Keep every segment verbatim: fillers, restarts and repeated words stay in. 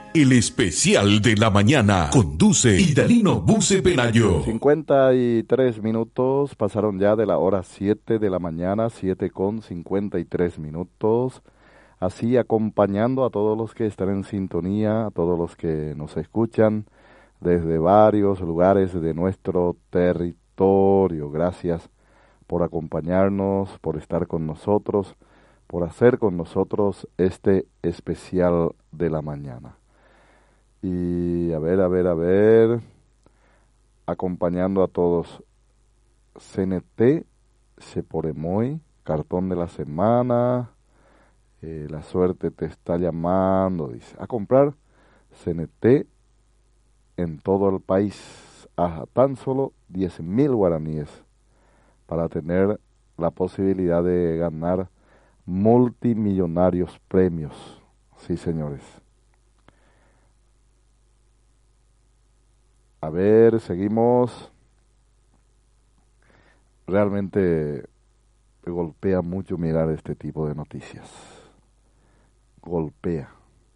El especial de la mañana conduce Idalino Buce Pelayo. cincuenta y tres minutos pasaron ya de la hora siete de la mañana, siete con cincuenta y tres minutos. Así acompañando a todos los que están en sintonía, a todos los que nos escuchan desde varios lugares de nuestro territorio. Gracias por acompañarnos, por estar con nosotros, por hacer con nosotros este especial de la mañana. Y a ver, a ver, a ver, acompañando a todos, C N T, Seporemoy, cartón de la semana, eh, la suerte te está llamando, dice, a comprar C N T en todo el país, a tan solo diez mil guaraníes, para tener la posibilidad de ganar multimillonarios premios. Sí, señores. A ver, seguimos. Realmente me golpea mucho mirar este tipo de noticias. Golpea.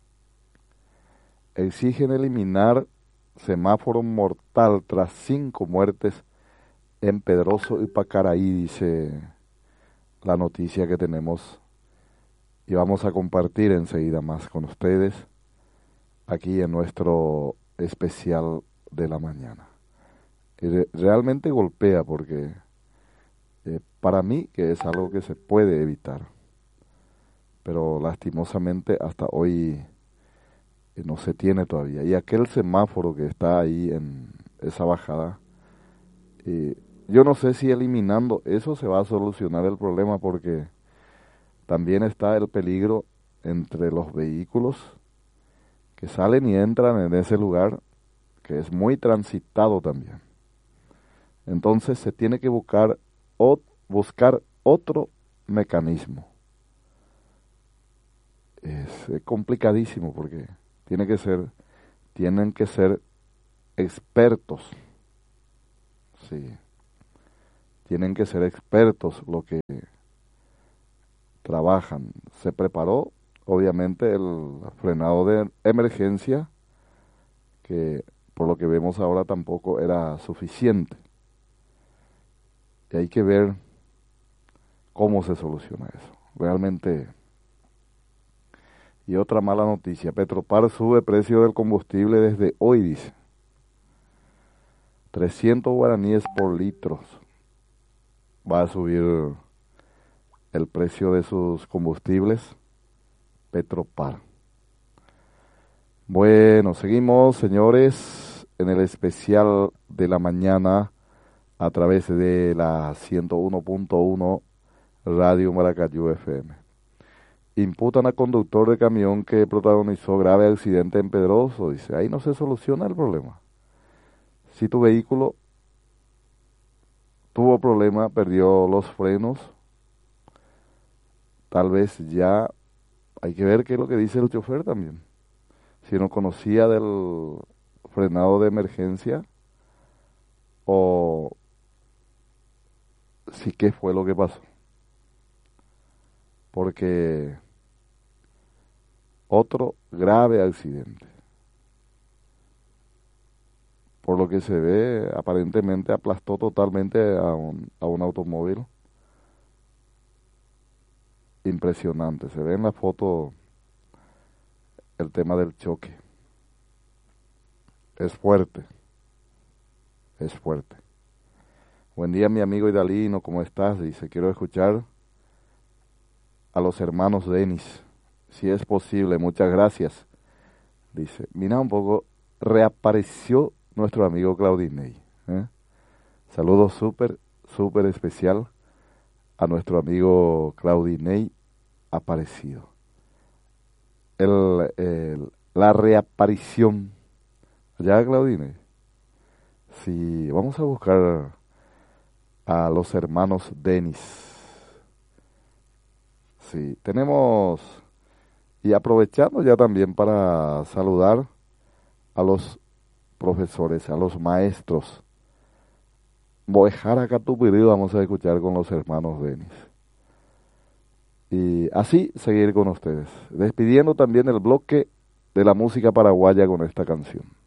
Exigen eliminar semáforo mortal tras cinco muertes en Pedroso y Pacaraí, dice la noticia que tenemos. Y vamos a compartir enseguida más con ustedes aquí en nuestro especial de la mañana. Y re- realmente golpea porque eh, para mí que es algo que se puede evitar, pero lastimosamente hasta hoy eh, no se tiene todavía. Y aquel semáforo que está ahí en esa bajada, eh, yo no sé si eliminando eso se va a solucionar el problema, porque también está el peligro entre los vehículos que salen y entran en ese lugar, que es muy transitado también. Entonces se tiene que buscar, o, buscar otro mecanismo. Es, es complicadísimo porque tiene que ser, tienen que ser expertos. Sí. Tienen que ser expertos los que trabajan. Se preparó, obviamente, el frenado de emergencia, que por lo que vemos ahora tampoco era suficiente. Y hay que ver cómo se soluciona eso. Realmente. Y otra mala noticia, Petropar sube precio del combustible desde hoy, dice. trescientos guaraníes por litro va a subir el precio de sus combustibles, Petropar. Bueno, seguimos, señores, en el especial de la mañana a través de la ciento uno punto uno Radio Maracayú F M. Imputan a conductor de camión que protagonizó grave accidente en Pedroso. Dice, ahí no se soluciona el problema. Si tu vehículo tuvo problema, perdió los frenos, tal vez ya hay que ver qué es lo que dice el chofer también. Si no conocía del frenado de emergencia, o si qué fue lo que pasó. Porque otro grave accidente. Por lo que se ve, aparentemente aplastó totalmente a un, a un automóvil. Impresionante. Se ve en la foto el tema del choque. Es fuerte. Es fuerte. Buen día, mi amigo Idalino, ¿cómo estás? Dice, quiero escuchar a los hermanos Denis, si es posible, muchas gracias. Dice, mira un poco, reapareció nuestro amigo Claudinei. ¿eh? Saludos súper, súper especial a nuestro amigo Claudinei aparecido. El, el, la reaparición. ¿Ya, Claudinei? Sí, vamos a buscar a los hermanos Denis. Sí, tenemos, y aprovechando ya también para saludar a los profesores, a los maestros. Boejara Catupirí vamos a escuchar con los hermanos Denis. Y así seguir con ustedes. Despidiendo también el bloque de la música paraguaya con esta canción.